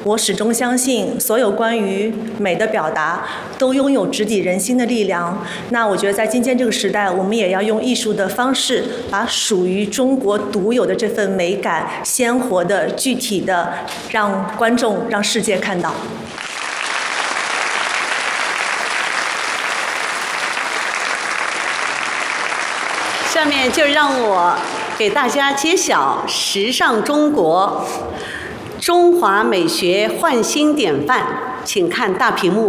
我始终相信，所有关于美的表达都拥有直抵人心的力量。那我觉得在今天这个时代，我们也要用艺术的方式，把属于中国独有的这份美感，鲜活的、具体的，让观众、让世界看到。 下面就让我给大家揭晓时尚中国中华美学焕新典范，请看大屏幕。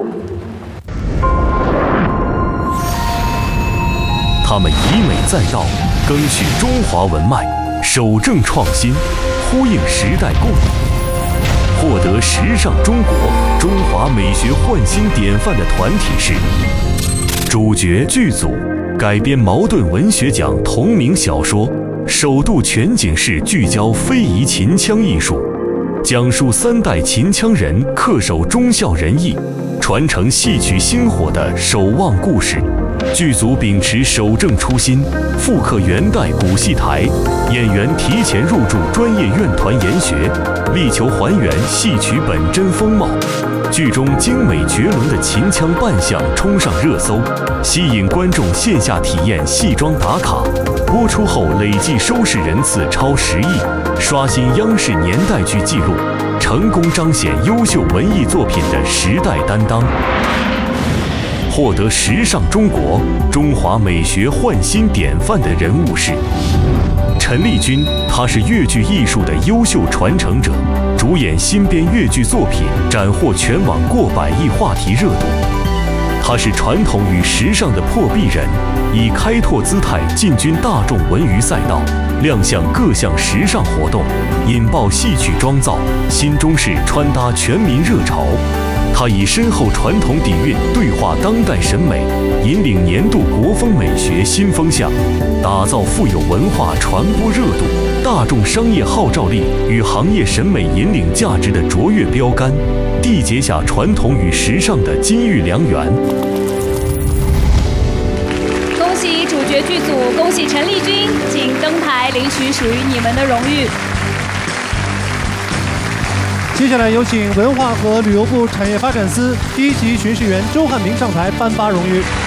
他们以美载道，赓续中华文脉，守正创新，呼应时代共鸣。获得时尚中国中华美学焕新典范的团体是主角剧组改编茅盾文学奖同名小说，首度全景式聚焦非遗秦腔艺术，讲述3代秦腔人恪守忠孝仁义，传承戏曲薪火的守望故事。剧组秉持守正初心，复刻元代古戏台，演员提前入驻专业院团研学，力求还原戏曲本真风貌。剧中精美绝伦的秦腔扮相冲上热搜，吸引观众线下体验戏装打卡。播出后累计收视人次超10亿，刷新央视年代剧纪录，成功彰显优秀文艺作品的时代担当。获得时尚中国中华美学焕新典范的人物是陈丽君，她是粤剧艺术的优秀传承者，主演新编粤剧作品斩获全网过百亿话题热度。她是传统与时尚的破壁人，以开拓姿态进军大众文娱赛道，亮相各项时尚活动，引爆戏曲妆造，新中式穿搭全民热潮。他以深厚传统底蕴对话当代审美，引领年度国风美学新风向，打造富有文化传播热度、大众商业号召力与行业审美引领价值的卓越标杆，缔结下传统与时尚的金玉良缘。 恭喜主角剧组，恭喜陈丽君，请登台领取属于你们的荣誉。 接下来有请文化和旅游部产业发展司1级巡视员周汉明上台颁发荣誉。